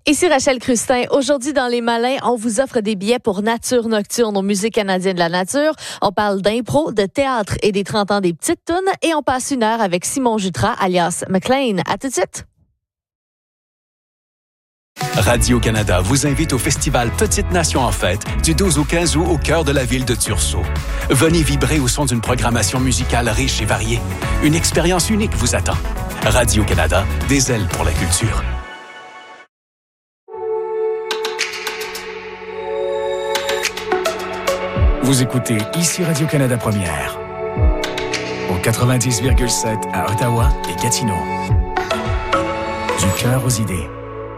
Ici Rachel Crustin. Aujourd'hui, dans Les Malins, on vous offre des billets pour Nature Nocturne au Musée canadien de la nature. On parle d'impro, de théâtre et des 30 ans des petites tounes. Et on passe une heure avec Simon Jutras, alias McLean. À tout de suite. Radio-Canada vous invite au festival Petite Nation en fête du 12 au 15 août au cœur de la ville de Thurso. Venez vibrer au son d'une programmation musicale riche et variée. Une expérience unique vous attend. Radio-Canada, des ailes pour la culture. Vous écoutez ici Radio-Canada Première, au 90,7 à Ottawa et Gatineau. Du cœur aux idées.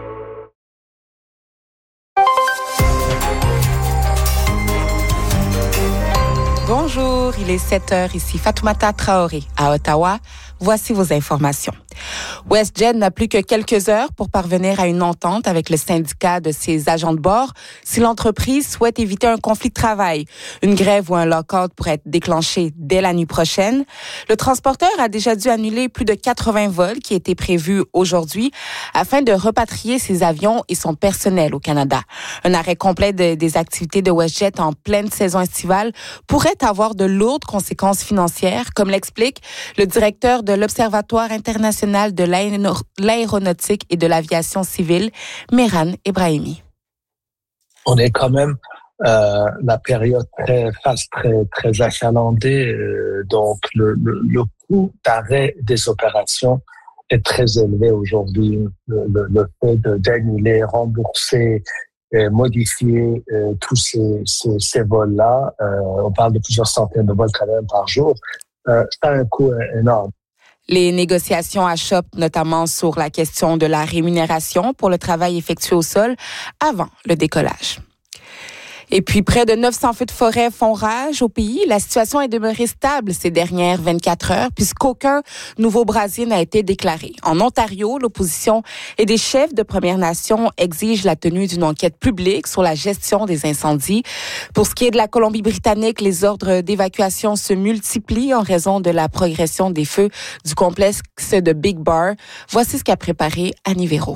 Bonjour, il est 7h, ici Fatoumata Traoré à Ottawa. Voici vos informations. WestJet n'a plus que quelques heures pour parvenir à une entente avec le syndicat de ses agents de bord si l'entreprise souhaite éviter un conflit de travail. Une grève ou un lock-out pourrait être déclenché dès la nuit prochaine. Le transporteur a déjà dû annuler plus de 80 vols qui étaient prévus aujourd'hui afin de repatrier ses avions et son personnel au Canada. Un arrêt complet des activités de WestJet en pleine saison estivale pourrait avoir de lourdes conséquences financières, comme l'explique le directeur de l'Observatoire international de l'aéronautique et de l'aviation civile, Mehran Ebrahimi. On est quand même la période très achalandée, donc le coût d'arrêt des opérations est très élevé aujourd'hui. Le fait d'annuler, rembourser, modifier tous ces vols-là, on parle de plusieurs centaines de vols quand même par jour, ça a un coût énorme. Les négociations achoppent notamment sur la question de la rémunération pour le travail effectué au sol avant le décollage. Et puis, près de 900 feux de forêt font rage au pays. La situation est demeurée stable ces dernières 24 heures puisqu'aucun nouveau brasier n'a été déclaré. En Ontario, l'opposition et des chefs de Premières Nations exigent la tenue d'une enquête publique sur la gestion des incendies. Pour ce qui est de la Colombie-Britannique, les ordres d'évacuation se multiplient en raison de la progression des feux du complexe de Big Bar. Voici ce qu'a préparé Annie Véro.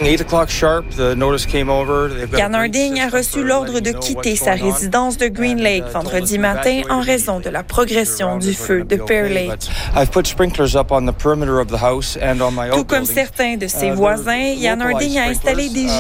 Jan Harding a reçu l'ordre de quitter sa résidence de Green Lake vendredi matin en raison de la progression du feu de Pear Lake. Tout comme certains de ses voisins, Jan Harding a installé des